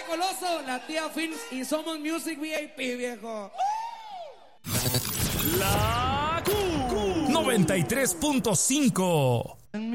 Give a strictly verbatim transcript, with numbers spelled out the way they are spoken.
María Coloso, la tía Films y Somos Music V I P, viejo. La Q noventa y tres punto cinco.